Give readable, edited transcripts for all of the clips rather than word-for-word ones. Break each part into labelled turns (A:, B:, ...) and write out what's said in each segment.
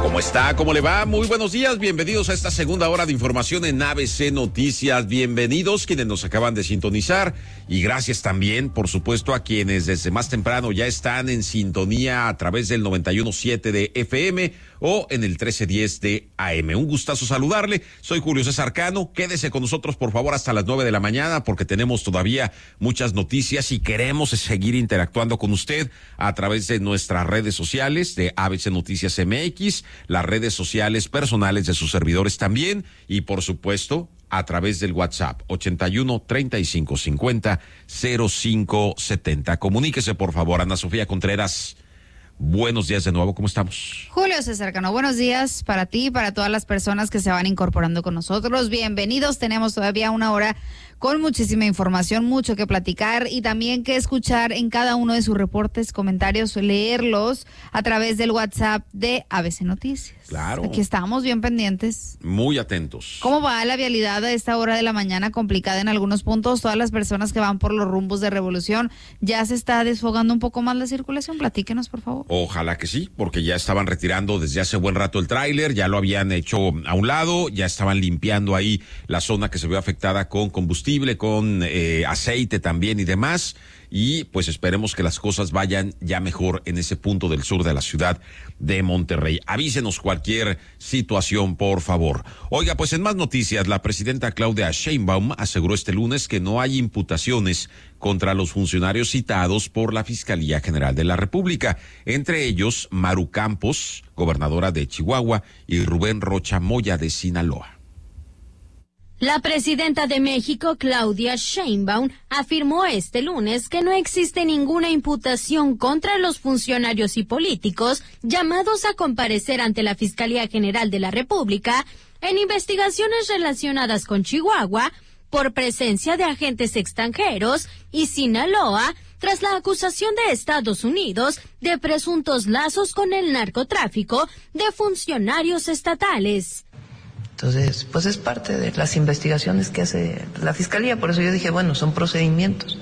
A: ¿Cómo está? ¿Cómo le va? Muy buenos días, bienvenidos a esta segunda hora de información en ABC Noticias. Bienvenidos quienes nos acaban de sintonizar y gracias también, por supuesto, a quienes desde más temprano ya están en sintonía a través del 91.7 de FM o en el 1310 de AM. Un gustazo saludarle, soy Julio César Cano. Quédese con nosotros, por favor, hasta las 9 de la mañana porque tenemos todavía muchas noticias y queremos seguir interactuando con usted a través de nuestras redes sociales de ABC Noticias MX, las redes sociales personales de sus servidores también y por supuesto a través del WhatsApp 81 35 50 05 70. Comuníquese por favor. Ana Sofía Contreras, buenos días de nuevo, ¿cómo estamos?
B: Julio César Cano, buenos días para ti y para todas las personas que se van incorporando con nosotros. Bienvenidos, tenemos todavía una hora con muchísima información, mucho que platicar y también que escuchar en cada uno de sus reportes, comentarios, leerlos a través del WhatsApp de ABC Noticias.
A: Claro.
B: Aquí estamos bien pendientes.
A: Muy atentos.
B: ¿Cómo va la vialidad a esta hora de la mañana? Complicada en algunos puntos. Todas las personas que van por los rumbos de Revolución, ¿ya se está desfogando un poco más la circulación? Platíquenos, por favor.
A: Ojalá que sí, porque ya estaban retirando desde hace buen rato el tráiler, ya lo habían hecho a un lado, ya estaban limpiando ahí la zona que se vio afectada con combustible, con aceite también y demás, y pues esperemos que las cosas vayan ya mejor en ese punto del sur de la ciudad de Monterrey. Avísenos cualquier situación, por favor. Oiga, pues en más noticias, la presidenta Claudia Sheinbaum aseguró este lunes que no hay imputaciones contra los funcionarios citados por la Fiscalía General de la República, entre ellos Maru Campos, gobernadora de Chihuahua, y Rubén Rocha Moya de Sinaloa.
C: La presidenta de México, Claudia Sheinbaum, afirmó este lunes que no existe ninguna imputación contra los funcionarios y políticos llamados a comparecer ante la Fiscalía General de la República en investigaciones relacionadas con Chihuahua por presencia de agentes extranjeros y Sinaloa tras la acusación de Estados Unidos de presuntos lazos con el narcotráfico de funcionarios estatales.
D: Entonces, pues es parte de las investigaciones que hace la Fiscalía, por eso yo dije, bueno, son procedimientos,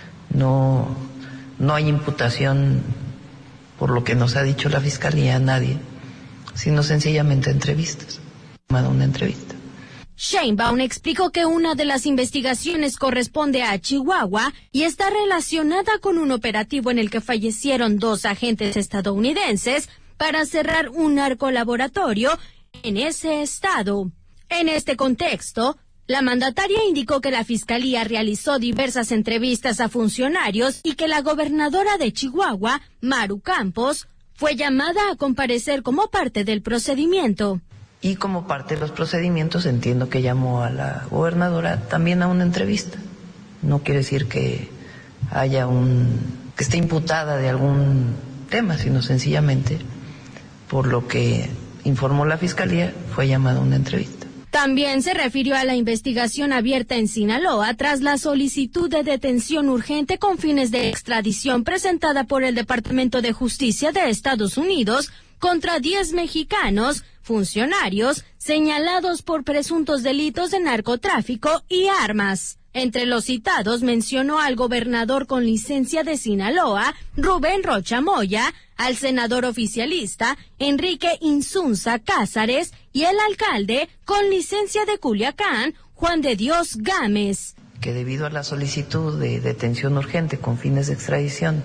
D: no hay imputación por lo que nos ha dicho la Fiscalía a nadie, sino sencillamente entrevistas, una entrevista.
C: Sheinbaum explicó que una de las investigaciones corresponde a Chihuahua y está relacionada con un operativo en el que fallecieron 2 agentes estadounidenses para cerrar un narcolaboratorio en ese estado. En este contexto, la mandataria indicó que la Fiscalía realizó diversas entrevistas a funcionarios y que la gobernadora de Chihuahua, Maru Campos, fue llamada a comparecer como parte del procedimiento.
D: Y como parte de los procedimientos entiendo que llamó a la gobernadora también a una entrevista. No quiere decir que haya que esté imputada de algún tema, sino sencillamente por lo que informó la Fiscalía, fue llamada a una entrevista.
C: También se refirió a la investigación abierta en Sinaloa tras la solicitud de detención urgente con fines de extradición presentada por el Departamento de Justicia de Estados Unidos contra 10 mexicanos, funcionarios, señalados por presuntos delitos de narcotráfico y armas. Entre los citados mencionó al gobernador con licencia de Sinaloa, Rubén Rocha Moya, al senador oficialista, Enrique Insunza Cázares, y el alcalde con licencia de Culiacán, Juan de Dios Gámez.
D: Que debido a la solicitud de detención urgente con fines de extradición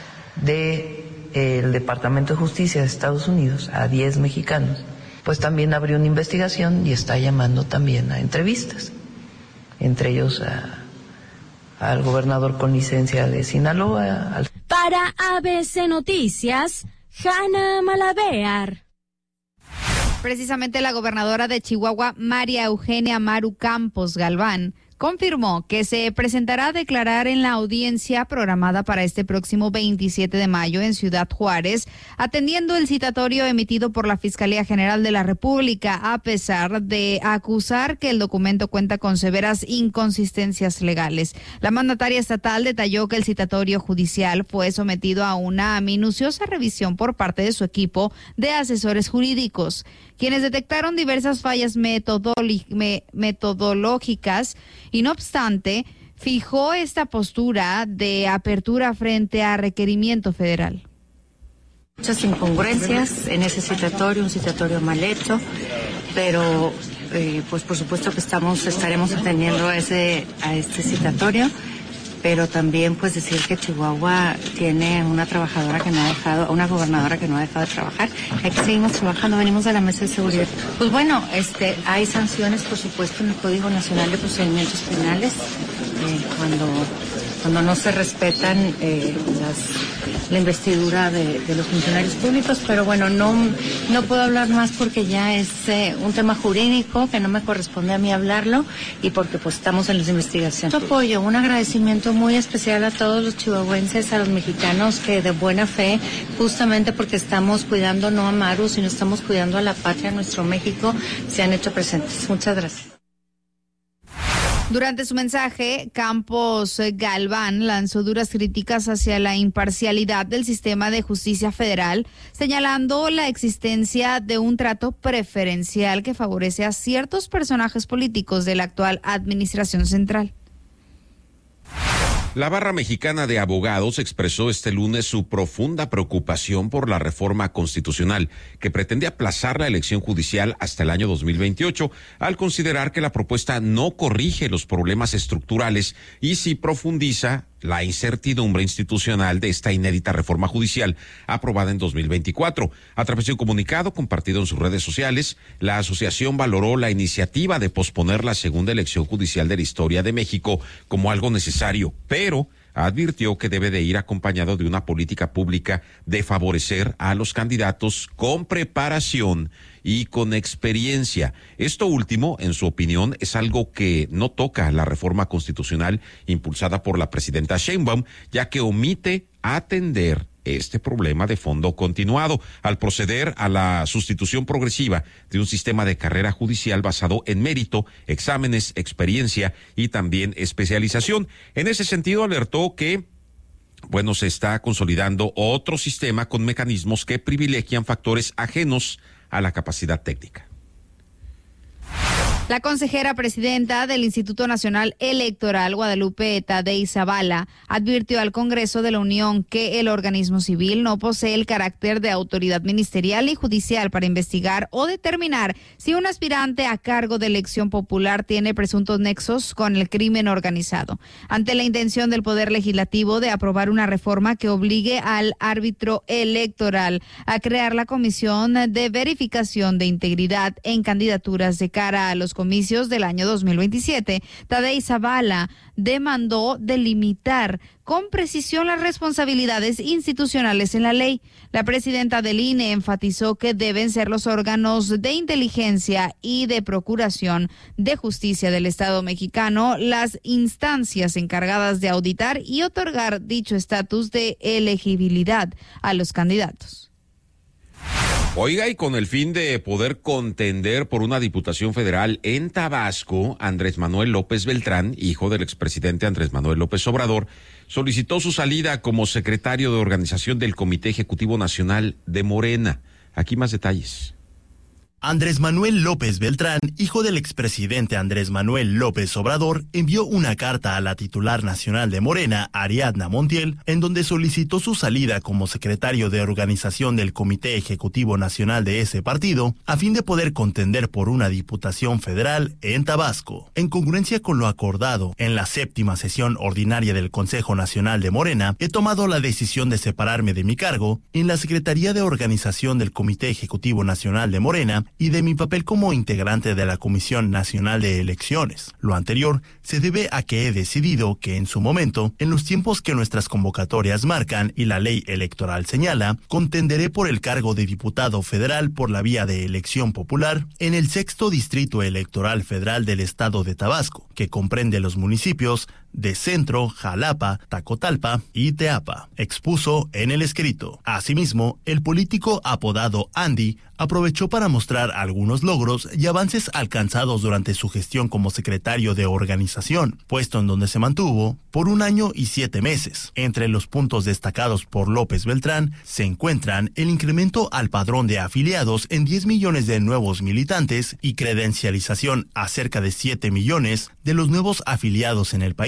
D: del Departamento de Justicia de Estados Unidos a 10 mexicanos, pues también abrió una investigación y está llamando también a entrevistas. Entre ellos al gobernador con licencia de Sinaloa.
C: Para ABC Noticias, Hanna Malavear.
B: Precisamente la gobernadora de Chihuahua, María Eugenia Maru Campos Galván, confirmó que se presentará a declarar en la audiencia programada para este próximo 27 de mayo en Ciudad Juárez, atendiendo el citatorio emitido por la Fiscalía General de la República, a pesar de acusar que el documento cuenta con severas inconsistencias legales. La mandataria estatal detalló que el citatorio judicial fue sometido a una minuciosa revisión por parte de su equipo de asesores jurídicos, quienes detectaron diversas fallas metodológicas y no obstante, fijó esta postura de apertura frente a requerimiento federal.
E: Muchas incongruencias en ese citatorio, un citatorio mal hecho, pero pues por supuesto que estaremos atendiendo a este citatorio, pero también pues decir que Chihuahua tiene una gobernadora que no ha dejado de trabajar. Aquí seguimos trabajando, venimos de la mesa de seguridad. Pues bueno, hay sanciones por supuesto en el Código Nacional de Procedimientos Penales cuando no se respetan la investidura de los funcionarios públicos, pero bueno, no puedo hablar más porque ya es un tema jurídico que no me corresponde a mí hablarlo y porque pues estamos en las investigaciones. Apoyo, un agradecimiento muy especial a todos los chihuahuenses, a los mexicanos que de buena fe, justamente porque estamos cuidando no a Maru, sino estamos cuidando a la patria, a nuestro México, se han hecho presentes. Muchas gracias.
B: Durante su mensaje, Campos Galván lanzó duras críticas hacia la imparcialidad del sistema de justicia federal, señalando la existencia de un trato preferencial que favorece a ciertos personajes políticos de la actual administración central.
A: La Barra Mexicana de Abogados expresó este lunes su profunda preocupación por la reforma constitucional que pretende aplazar la elección judicial hasta el año 2028, al considerar que la propuesta no corrige los problemas estructurales y sí profundiza la incertidumbre institucional de esta inédita reforma judicial aprobada en 2024. A través de un comunicado compartido en sus redes sociales, la asociación valoró la iniciativa de posponer la segunda elección judicial de la historia de México como algo necesario, pero advirtió que debe de ir acompañado de una política pública de favorecer a los candidatos con preparación y con experiencia. Esto último, en su opinión, es algo que no toca la reforma constitucional impulsada por la presidenta Sheinbaum, ya que omite atender este problema de fondo continuado al proceder a la sustitución progresiva de un sistema de carrera judicial basado en mérito, exámenes, experiencia y también especialización. En ese sentido, alertó que se está consolidando otro sistema con mecanismos que privilegian factores ajenos a la capacidad técnica.
B: La consejera presidenta del Instituto Nacional Electoral, Guadalupe Tadei Zavala, advirtió al Congreso de la Unión que el organismo civil no posee el carácter de autoridad ministerial y judicial para investigar o determinar si un aspirante a cargo de elección popular tiene presuntos nexos con el crimen organizado. Ante la intención del Poder Legislativo de aprobar una reforma que obligue al árbitro electoral a crear la Comisión de Verificación de Integridad en candidaturas de cara a los comicios del año 2027, Tadei Zavala demandó delimitar con precisión las responsabilidades institucionales en la ley. La presidenta del INE enfatizó que deben ser los órganos de inteligencia y de procuración de justicia del Estado mexicano las instancias encargadas de auditar y otorgar dicho estatus de elegibilidad a los candidatos.
A: Oiga, y con el fin de poder contender por una diputación federal en Tabasco, Andrés Manuel López Beltrán, hijo del expresidente Andrés Manuel López Obrador, solicitó su salida como secretario de organización del Comité Ejecutivo Nacional de Morena. Aquí más detalles.
F: Andrés Manuel López Beltrán, hijo del expresidente Andrés Manuel López Obrador, envió una carta a la titular nacional de Morena, Ariadna Montiel, en donde solicitó su salida como secretario de organización del Comité Ejecutivo Nacional de ese partido, a fin de poder contender por una diputación federal en Tabasco. En congruencia con lo acordado en la 7ª sesión ordinaria del Consejo Nacional de Morena, he tomado la decisión de separarme de mi cargo en la Secretaría de Organización del Comité Ejecutivo Nacional de Morena y de mi papel como integrante de la Comisión Nacional de Elecciones. Lo anterior se debe a que he decidido que en su momento, en los tiempos que nuestras convocatorias marcan y la ley electoral señala, contenderé por el cargo de diputado federal por la vía de elección popular en el 6º Distrito Electoral Federal del Estado de Tabasco, que comprende los municipios de Centro, Jalapa, Tacotalpa y Teapa, expuso en el escrito. Asimismo, el político apodado Andy aprovechó para mostrar algunos logros y avances alcanzados durante su gestión como secretario de organización, puesto en donde se mantuvo por 1 año y 7 meses. Entre los puntos destacados por López Beltrán se encuentran el incremento al padrón de afiliados en 10 millones de nuevos militantes y credencialización a cerca de 7 millones de los nuevos afiliados en el país,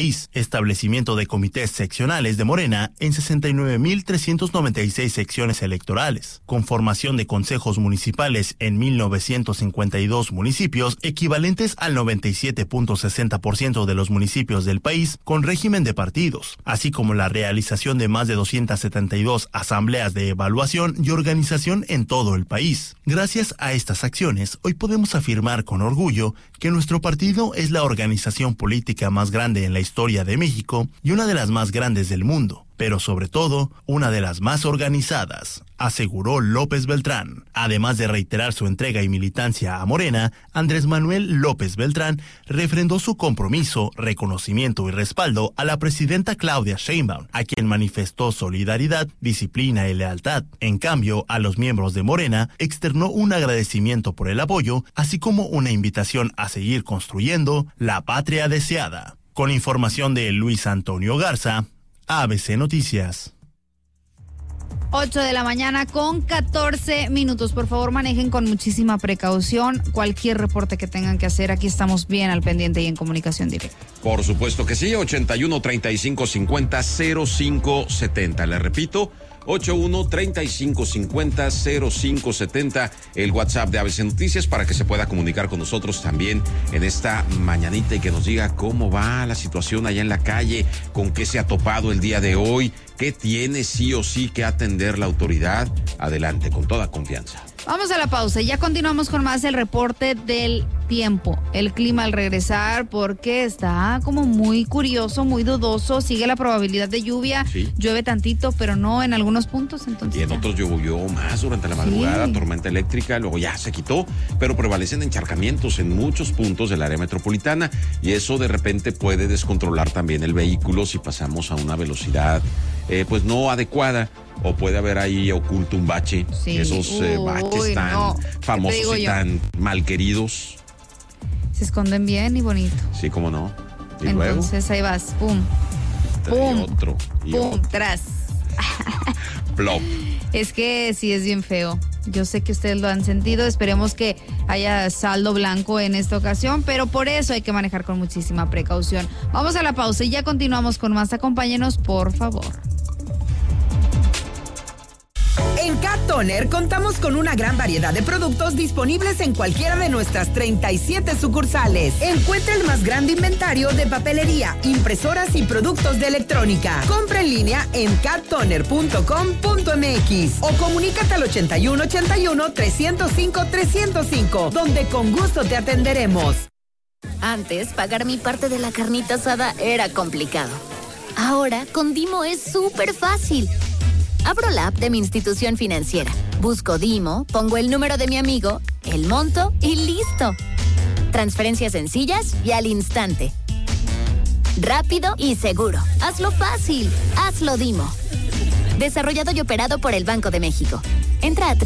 F: país, establecimiento de comités seccionales de Morena en 69.396 secciones electorales, conformación de consejos municipales en 1.952 municipios, equivalentes al 97.60% de los municipios del país con régimen de partidos, así como la realización de más de 272 asambleas de evaluación y organización en todo el país. Gracias a estas acciones, hoy podemos afirmar con orgullo que nuestro partido es la organización política más grande en la historia de México y una de las más grandes del mundo, pero sobre todo, una de las más organizadas, aseguró López Beltrán. Además de reiterar su entrega y militancia a Morena, Andrés Manuel López Beltrán refrendó su compromiso, reconocimiento y respaldo a la presidenta Claudia Sheinbaum, a quien manifestó solidaridad, disciplina y lealtad. En cambio, a los miembros de Morena externó un agradecimiento por el apoyo, así como una invitación a seguir construyendo la patria deseada. Con información de Luis Antonio Garza, ABC Noticias.
B: 8 de la mañana con 14 minutos. Por favor, manejen con muchísima precaución. Cualquier reporte que tengan que hacer, aquí estamos bien al pendiente y en comunicación directa.
A: Por supuesto que sí, 81 35 50 05 70. Le repito, 81 35 50 05 70, el WhatsApp de ABC Noticias para que se pueda comunicar con nosotros también en esta mañanita y que nos diga cómo va la situación allá en la calle, con qué se ha topado el día de hoy, qué tiene sí o sí que atender la autoridad. Adelante, con toda confianza.
B: Vamos a la pausa y ya continuamos con más el reporte del tiempo, el clima al regresar, porque está como muy curioso, muy dudoso, sigue la probabilidad de lluvia, sí. Llueve tantito, pero no en algunos puntos, entonces.
A: Y en otros llovió más durante la madrugada, sí. Tormenta eléctrica, luego ya se quitó, pero prevalecen encharcamientos en muchos puntos del área metropolitana y eso de repente puede descontrolar también el vehículo si pasamos a una velocidad pues no adecuada. O puede haber ahí oculto un bache, sí. Esos baches tan famosos y tan mal queridos.
B: Se esconden bien y bonito.
A: Sí, cómo no.
B: Y entonces luego, ahí vas, pum, pum,
A: y otro,
B: pum, tras.
A: Plop.
B: Es que sí es bien feo. Yo sé que ustedes lo han sentido. Esperemos que haya saldo blanco en esta ocasión, pero por eso hay que manejar con muchísima precaución. Vamos a la pausa y ya continuamos con más. Acompáñenos, por favor.
G: En Cat Toner contamos con una gran variedad de productos disponibles en cualquiera de nuestras 37 sucursales. Encuentra el más grande inventario de papelería, impresoras y productos de electrónica. Compra en línea en cattoner.com.mx o comunícate al 8181-305-305, donde con gusto te atenderemos.
H: Antes, pagar mi parte de la carnita asada era complicado. Ahora, con Dimo es súper fácil. Abro la app de mi institución financiera, busco Dimo, pongo el número de mi amigo, el monto y ¡listo! Transferencias sencillas y al instante. Rápido y seguro. Hazlo fácil. Hazlo Dimo. Desarrollado y operado por el Banco de México. Entra a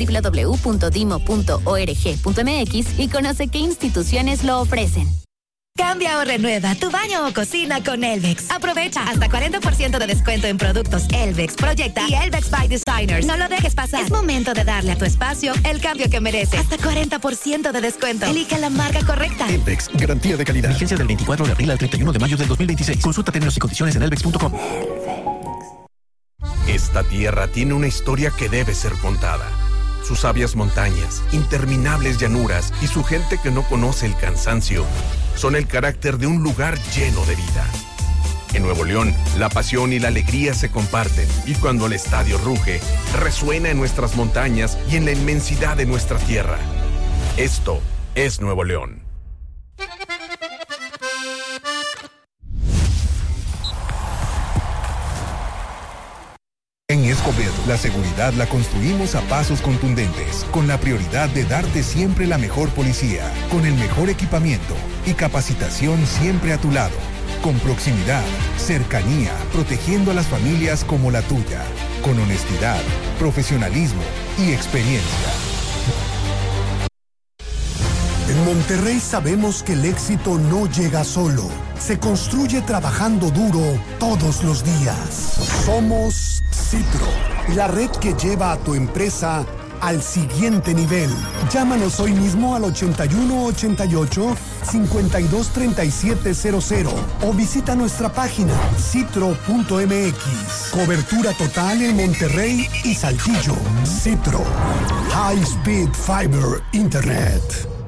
H: www.dimo.org.mx y conoce qué instituciones lo ofrecen.
I: Cambia o renueva tu baño o cocina con Elvex. Aprovecha hasta 40% de descuento en productos Elvex, Proyecta y Elvex by Designers. No lo dejes pasar. Es momento de darle a tu espacio el cambio que merece. Hasta 40% de descuento. Elige la marca correcta.
J: Elvex, garantía de calidad. Vigencia del 24 de abril al 31 de mayo del 2026. Consulta términos y condiciones en elvex.com.
K: Esta tierra tiene una historia que debe ser contada. Sus sabias montañas, interminables llanuras y su gente que no conoce el cansancio son el carácter de un lugar lleno de vida. En Nuevo León, la pasión y la alegría se comparten y cuando el estadio ruge, resuena en nuestras montañas y en la inmensidad de nuestra tierra. Esto es Nuevo León.
L: En Escobedo, la seguridad la construimos a pasos contundentes, con la prioridad de darte siempre la mejor policía, con el mejor equipamiento y capacitación siempre a tu lado, con proximidad, cercanía, protegiendo a las familias como la tuya, con honestidad, profesionalismo y experiencia.
M: En Monterrey sabemos que el éxito no llega solo, se construye trabajando duro todos los días. Somos Citro, la red que lleva a tu empresa al siguiente nivel. Llámanos hoy mismo al 8188-523700 o visita nuestra página citro.mx. Cobertura total en Monterrey y Saltillo. Citro. High Speed Fiber Internet.